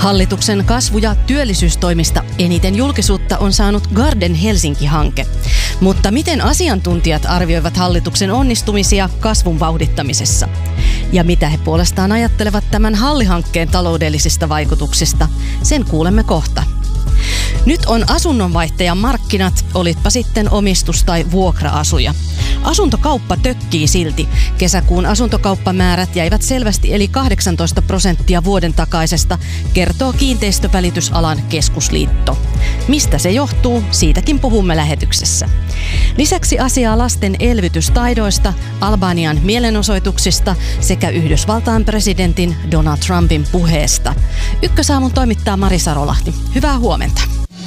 Hallituksen kasvu- ja työllisyystoimista eniten julkisuutta on saanut Garden Helsinki-hanke. Mutta miten asiantuntijat arvioivat hallituksen onnistumisia kasvun vauhdittamisessa? Ja mitä he puolestaan ajattelevat tämän Halli-hankkeen taloudellisista vaikutuksista? Sen kuulemme kohta. Nyt on asunnonvaihtajan markkinat, olitpa sitten omistus- tai vuokra-asuja. Asuntokauppa tökkii silti. Kesäkuun asuntokauppamäärät jäivät selvästi eli 18% vuoden takaisesta, kertoo Kiinteistövälitysalan keskusliitto. Mistä se johtuu? Siitäkin puhumme lähetyksessä. Lisäksi asiaa lasten elvytystaidoista, Albanian mielenosoituksista sekä Yhdysvaltain presidentin Donald Trumpin puheesta. Ykkösaamun toimittaa Mari Sarolahti. Hyvää huomenta.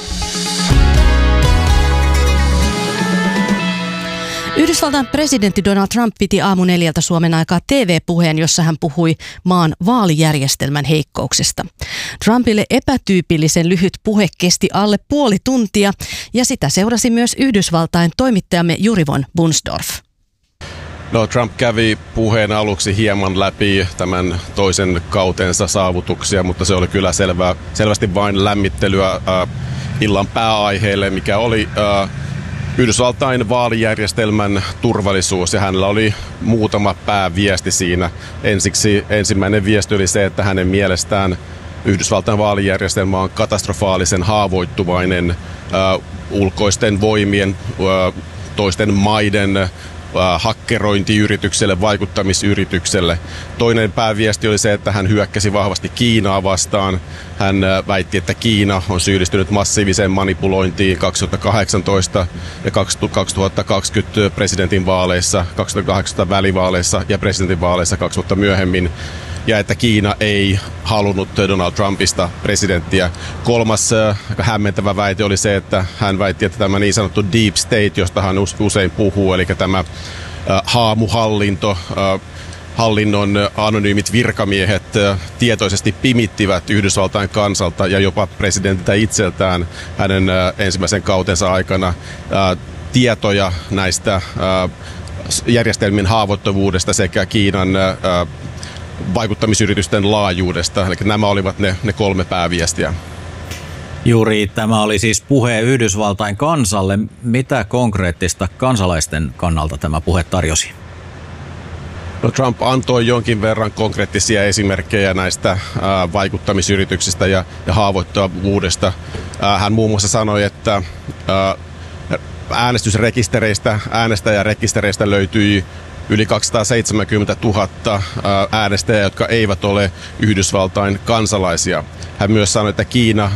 Yhdysvaltain presidentti Donald Trump piti aamu 4 Suomen aikaa TV-puheen, jossa hän puhui maan vaalijärjestelmän heikkouksista. Trumpille epätyypillisen lyhyt puhe kesti alle puoli tuntia ja sitä seurasi myös Yhdysvaltain toimittajamme Juri von Bunsdorf. No, Trump kävi puheen aluksi hieman läpi tämän toisen kautensa saavutuksia, mutta se oli kyllä selvästi vain lämmittelyä illan pääaiheelle, mikä oli Yhdysvaltain vaalijärjestelmän turvallisuus, ja hänellä oli muutama pääviesti siinä. Ensimmäinen viesti oli se, että hänen mielestään Yhdysvaltain vaalijärjestelmä on katastrofaalisen haavoittuvainen ulkoisten voimien, toisten maiden hakkerointiyritykselle, vaikuttamisyritykselle. Toinen pääviesti oli se, että hän hyökkäsi vahvasti Kiinaa vastaan. Hän väitti, että Kiina on syyllistynyt massiiviseen manipulointiin 2018 ja 2020 presidentinvaaleissa, 2018 välivaaleissa ja presidentinvaaleissa 2 vuotta myöhemmin, ja että Kiina ei halunnut Donald Trumpista presidenttiä. Kolmas hämmentävä väite oli se, että hän väitti, että tämä niin sanottu deep state, josta hän usein puhuu, eli tämä haamuhallinto, hallinnon anonyymit virkamiehet tietoisesti pimittivät Yhdysvaltain kansalta ja jopa presidentiltä itseltään hänen ensimmäisen kautensa aikana tietoja näistä järjestelmien haavoittuvuudesta sekä Kiinan vaikuttamisyritysten laajuudesta. Eli nämä olivat ne 3 pääviestiä. Juuri tämä oli siis puhe Yhdysvaltain kansalle. Mitä konkreettista kansalaisten kannalta tämä puhe tarjosi? No, Trump antoi jonkin verran konkreettisia esimerkkejä näistä vaikuttamisyrityksistä ja haavoittuvuudesta. Hän muun muassa sanoi, että äänestäjärekistereistä löytyi yli 270 000 äänestäjää, jotka eivät ole Yhdysvaltain kansalaisia. Hän myös sanoi, että Kiina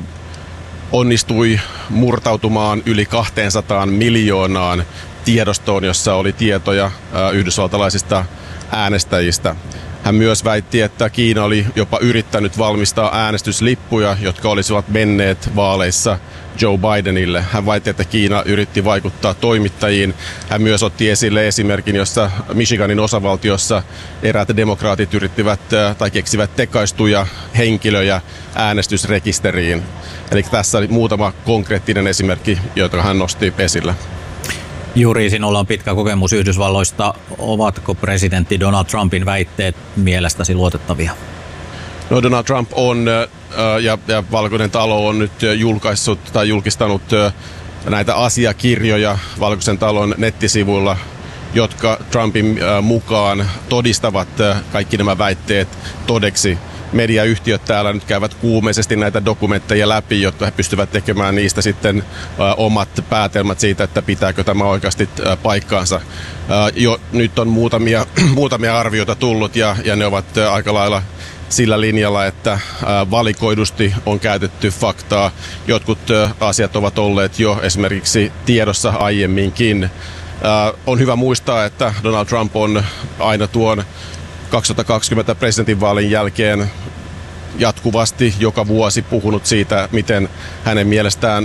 onnistui murtautumaan yli 200 miljoonaan tiedostoon, jossa oli tietoja yhdysvaltalaisista äänestäjistä. Hän myös väitti, että Kiina oli jopa yrittänyt valmistaa äänestyslippuja, jotka olisivat menneet vaaleissa Joe Bidenille. Hän väitti, että Kiina yritti vaikuttaa toimittajiin. Hän myös otti esille esimerkin, jossa Michiganin osavaltiossa eräät demokraatit yrittivät tai keksivät tekaistuja henkilöjä äänestysrekisteriin. Eli tässä oli muutama konkreettinen esimerkki, jota hän nosti esille. Juuri sinulla on pitkä kokemus Yhdysvalloista. Ovatko presidentti Donald Trumpin väitteet mielestäsi luotettavia? No, Donald Trump on ja Valkoinen talo on nyt julkistanut näitä asiakirjoja Valkoisen talon nettisivuilla, jotka Trumpin mukaan todistavat kaikki nämä väitteet todeksi. Mediayhtiöt täällä nyt käyvät kuumeisesti näitä dokumentteja läpi, jotta he pystyvät tekemään niistä sitten omat päätelmät siitä, että pitääkö tämä oikeasti paikkaansa. Jo nyt on muutamia arvioita tullut ja ne ovat aika lailla sillä linjalla, että valikoidusti on käytetty faktaa. Jotkut asiat ovat olleet jo esimerkiksi tiedossa aiemminkin. On hyvä muistaa, että Donald Trump on aina tuon 2020 presidentinvaalin jälkeen jatkuvasti joka vuosi puhunut siitä, miten hänen mielestään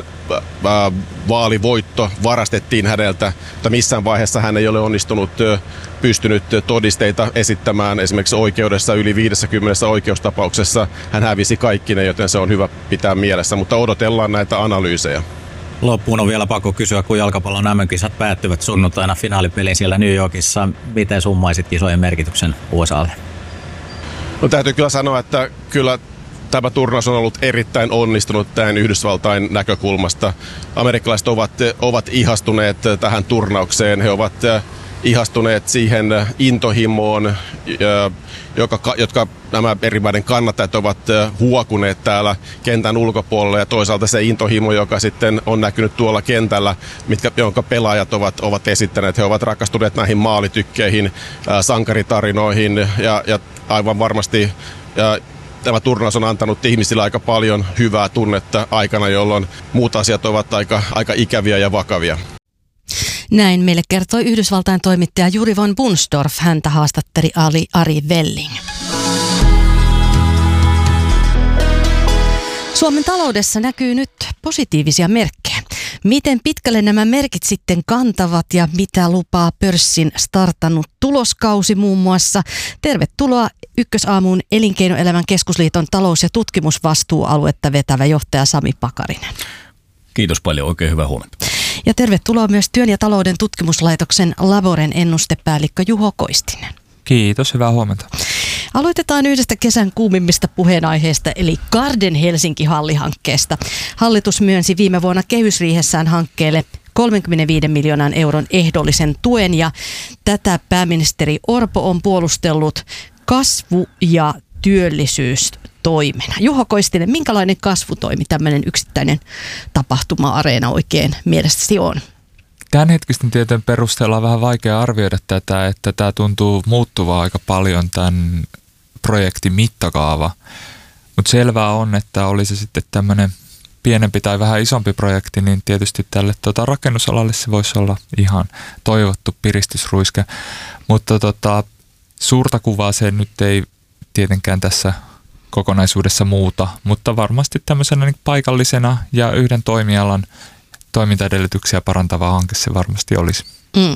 vaalivoitto varastettiin häneltä, mutta missään vaiheessa hän ei ole pystynyt todisteita esittämään. Esimerkiksi oikeudessa yli 50 oikeustapauksessa hän hävisi kaikki ne, joten se on hyvä pitää mielessä, mutta odotellaan näitä analyysejä. Loppuun on vielä pakko kysyä, kun jalkapallon MM-kisat päättyvät sunnuntaina finaalipeliin siellä New Yorkissa. Miten summaisit kisojen merkityksen USAlle? No, täytyy kyllä sanoa, että kyllä tämä turnaus on ollut erittäin onnistunut tämän Yhdysvaltain näkökulmasta. Amerikkalaiset ovat ihastuneet tähän turnaukseen. He ovat ihastuneet siihen intohimoon, jotka nämä eri maiden kannattajat ovat huokuneet täällä kentän ulkopuolella, ja toisaalta se intohimo, joka sitten on näkynyt tuolla kentällä, jonka pelaajat ovat esittäneet. He ovat rakastuneet näihin maalitykkeihin, sankaritarinoihin ja aivan varmasti tämä turnaus on antanut ihmisille aika paljon hyvää tunnetta aikana, jolloin muut asiat ovat aika ikäviä ja vakavia. Näin meille kertoi Yhdysvaltain toimittaja Juri von Bunsdorf. Häntä haastatteli Ari Welling. Suomen taloudessa näkyy nyt positiivisia merkkejä. Miten pitkälle nämä merkit sitten kantavat ja mitä lupaa pörssin startannut tuloskausi muun muassa? Tervetuloa Ykkösaamuun Elinkeinoelämän keskusliiton talous- ja tutkimusvastuualuetta vetävä johtaja Sami Pakarinen. Kiitos paljon, oikein hyvää huomenta. Ja tervetuloa myös Työn ja talouden tutkimuslaitoksen Laboren ennustepäällikkö Juho Koistinen. Kiitos, hyvää huomenta. Aloitetaan yhdestä kesän kuumimmista puheenaiheesta, eli Garden Helsinki-hallihankkeesta. Hallitus myönsi viime vuonna kehysriihessään hankkeelle 35 miljoonan euron ehdollisen tuen, ja tätä pääministeri Orpo on puolustellut kasvu- ja työllisyystoimena. Juho Koistinen, minkälainen kasvutoimi tämmöinen yksittäinen tapahtuma-areena oikein mielestäsi on? Tämänhetkisten tietojen perusteella on vähän vaikea arvioida tätä, että tämä tuntuu muuttuvaa aika paljon tämän projektin mittakaava. Mutta selvää on, että oli se sitten tämmöinen pienempi tai vähän isompi projekti, niin tietysti tälle rakennusalalle se voisi olla ihan toivottu piristysruiske. Mutta suurta kuvaa se nyt ei tietenkään tässä kokonaisuudessa muuta, mutta varmasti tämmöisenä niin paikallisena ja yhden toimialan toimintaedellytyksiä parantava hanke se varmasti olisi.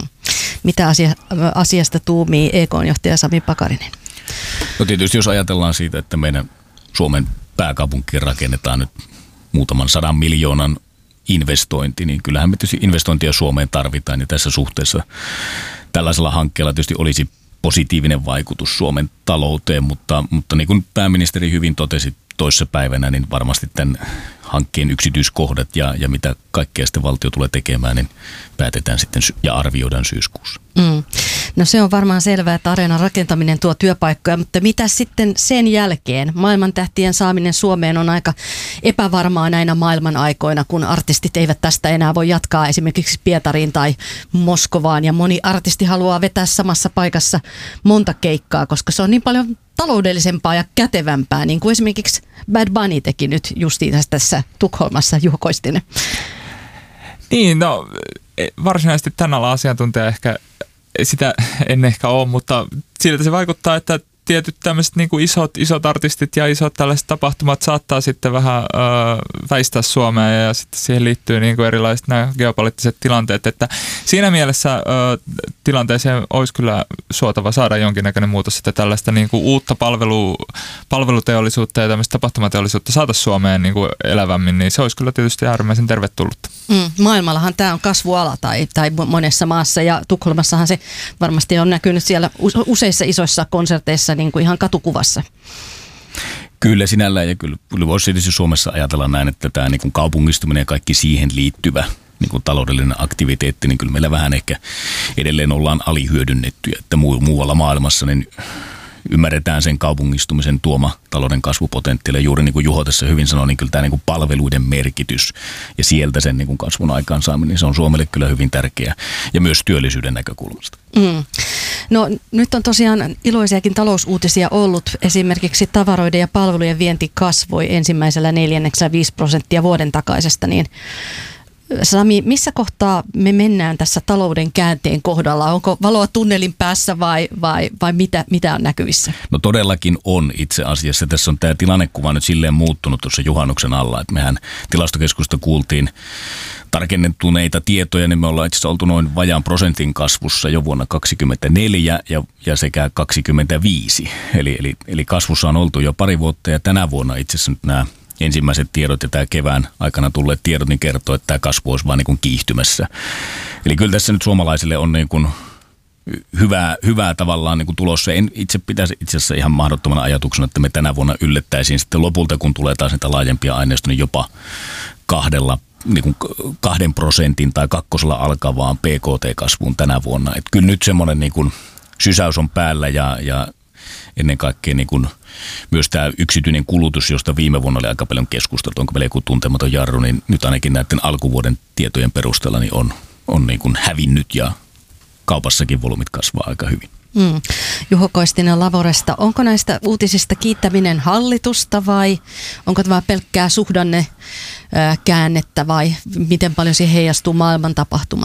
Mitä asiasta tuumii EK-johtaja Sami Pakarinen? No tietysti jos ajatellaan siitä, että meidän Suomen pääkaupunkiin rakennetaan nyt muutaman 100 miljoonan investointi, niin kyllähän me tietysti investointia Suomeen tarvitaan, ja tässä suhteessa tällaisella hankkeella tietysti olisi positiivinen vaikutus Suomen talouteen, mutta niin kuin pääministeri hyvin totesi toissapäivänä, niin varmasti tämän hankkeen yksityiskohdat ja mitä kaikkea sitten valtio tulee tekemään, niin päätetään sitten ja arvioidaan syyskuussa. No se on varmaan selvää, että areenan rakentaminen tuo työpaikkoja, mutta mitä sitten sen jälkeen? Maailmantähtien saaminen Suomeen on aika epävarmaa näinä maailman aikoina, kun artistit eivät tästä enää voi jatkaa esimerkiksi Pietariin tai Moskovaan, ja moni artisti haluaa vetää samassa paikassa monta keikkaa, koska se on niin paljon taloudellisempaa ja kätevämpää, niin kuin esimerkiksi Bad Bunny teki nyt justiin tässä Tukholmassa, Juho Koistinen. Niin, no varsinaisesti tämän alan asiantuntija ehkä, sitä en ehkä ole, mutta siltä se vaikuttaa, että tietyt tämmöiset niin kuin isot artistit ja isot tällaiset tapahtumat saattaa sitten vähän väistää Suomea, ja sitten siihen liittyy niin kuin erilaiset nämä geopoliittiset tilanteet, että siinä mielessä tilanteeseen olisi kyllä suotava saada jonkinnäköinen muutos, että tällaista niin kuin uutta palveluteollisuutta ja tämmöistä tapahtumateollisuutta saada Suomeen niin kuin elävämmin, niin se olisi kyllä tietysti äärimmäisen tervetullutta. Maailmallahan tämä on kasvuala tai monessa maassa, ja Tukholmassahan se varmasti on näkynyt siellä useissa isoissa konserteissa niin kuin ihan katukuvassa. Kyllä sinällään, ja kyllä voisi tietysti Suomessa ajatella näin, että tämä niin kuin kaupungistuminen ja kaikki siihen liittyvä niin kuin taloudellinen aktiviteetti, niin kyllä meillä vähän ehkä edelleen ollaan alihyödynnettyjä, että muualla maailmassa niin ymmärretään sen kaupungistumisen tuoma talouden kasvupotentiaali. Juuri niin kuin Juho tässä hyvin sanoi, niin kyllä tämä niin kuin palveluiden merkitys ja sieltä sen niin kuin kasvun aikaansaaminen, niin se on Suomelle kyllä hyvin tärkeä, ja myös työllisyyden näkökulmasta. No nyt on tosiaan iloisiakin talousuutisia ollut. Esimerkiksi tavaroiden ja palvelujen vienti kasvoi ensimmäisellä neljänneksellä 5% vuoden takaisesta, niin Sami, missä kohtaa me mennään tässä talouden käänteen kohdalla? Onko valoa tunnelin päässä vai mitä on näkyvissä? No todellakin on itse asiassa. Tässä on tämä tilannekuva nyt silleen muuttunut tuossa juhannuksen alla, että mehän Tilastokeskusta kuultiin tarkennetuneita tietoja, niin me ollaan itse asiassa oltu noin vajaan prosentin kasvussa jo vuonna 2024 ja sekä 2025. Eli kasvussa on oltu jo pari vuotta, ja tänä vuonna itse asiassa nyt nämä ensimmäiset tiedot ja tämä kevään aikana tulleet tiedot niin kertoo, että tämä kasvu olisi vaan niin kuin kiihtymässä. Eli kyllä tässä nyt suomalaisille on niin kuin hyvää tavallaan niin kuin tulossa. En itse pitäisi itse asiassa ihan mahdottomana ajatuksena, että me tänä vuonna yllättäisiin sitten lopulta, kun tulee taas niitä laajempia aineistoja, niin jopa 2% tai 2 alkavaan PKT-kasvuun tänä vuonna. Et kyllä nyt semmoinen niin kuin sysäys on päällä ja ennen kaikkea niin kuin myös tämä yksityinen kulutus, josta viime vuonna oli aika paljon keskusteltu, onko meillä joku tuntematon jarru, niin nyt ainakin näiden alkuvuoden tietojen perusteella niin on niin kuin hävinnyt ja kaupassakin volyymit kasvaa aika hyvin. Juho Koistinen Laboresta, onko näistä uutisista kiittäminen hallitusta vai onko tämä pelkkää suhdanne käännettä vai miten paljon siihen heijastuu maailman tapahtumat?